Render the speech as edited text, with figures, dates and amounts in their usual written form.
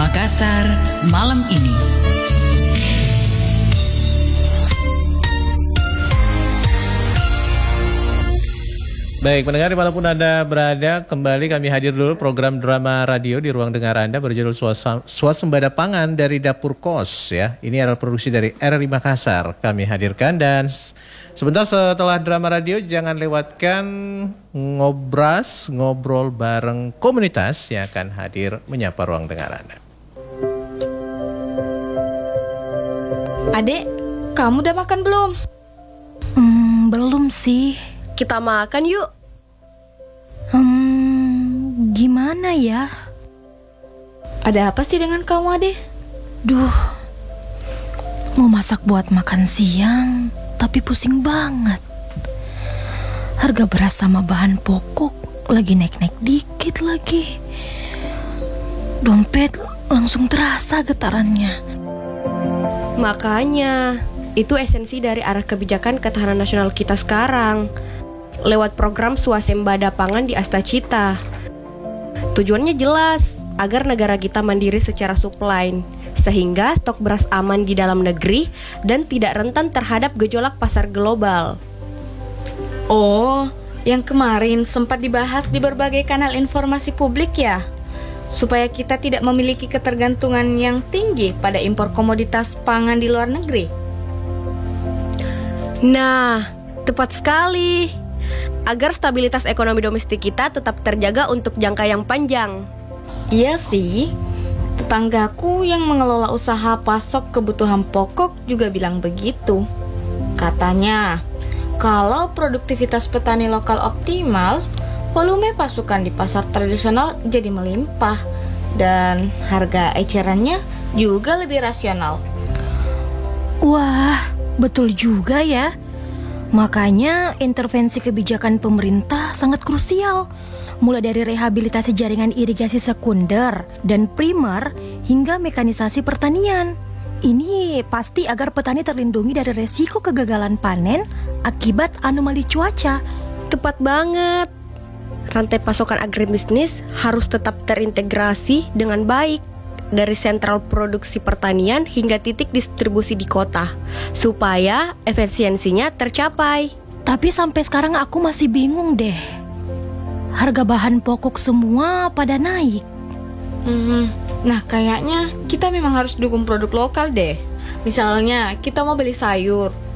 Makassar malam ini. Baik, pendengar dimanapun Anda berada, kembali kami hadir dulu program drama radio di ruang dengar Anda berjudul Swasembada Pangan dari Dapur Kos ya. Ini adalah produksi dari RRI Makassar kami hadirkan, dan sebentar setelah drama radio jangan lewatkan ngobrol bareng komunitas yang akan hadir menyapa ruang dengar Anda. Adek, kamu udah makan belum? Belum sih. Kita makan yuk. Gimana ya? Ada apa sih dengan kamu, Ade? Duh, mau masak buat makan siang, tapi pusing banget. Harga beras sama bahan pokok lagi naik-naik dikit lagi. Dompet langsung terasa getarannya. Makanya, itu esensi dari arah kebijakan ketahanan nasional kita sekarang. Lewat program Swasembada Pangan di Astacita. Tujuannya jelas, agar negara kita mandiri secara supply, sehingga stok beras aman di dalam negeri dan tidak rentan terhadap gejolak pasar global. Oh, yang kemarin sempat dibahas di berbagai kanal informasi publik ya? Supaya kita tidak memiliki ketergantungan yang tinggi pada impor komoditas pangan di luar negeri. Nah, tepat sekali. Agar stabilitas ekonomi domestik kita tetap terjaga untuk jangka yang panjang. Iya sih, tetanggaku yang mengelola usaha pasok kebutuhan pokok juga bilang begitu. Katanya, kalau produktivitas petani lokal optimal, volume pasukan di pasar tradisional jadi melimpah dan harga ecerannya juga lebih rasional. Wah, betul juga ya. Makanya intervensi kebijakan pemerintah sangat krusial, mulai dari rehabilitasi jaringan irigasi sekunder dan primer hingga mekanisasi pertanian. Ini pasti agar petani terlindungi dari resiko kegagalan panen akibat anomali cuaca. Tepat banget. Rantai pasokan agribisnis harus tetap terintegrasi dengan baik, dari sentral produksi pertanian hingga titik distribusi di kota, supaya efisiensinya tercapai. Tapi sampai sekarang aku masih bingung deh. Harga bahan pokok semua pada naik. Nah, kayaknya kita memang harus dukung produk lokal deh. Misalnya, kita mau beli sayur,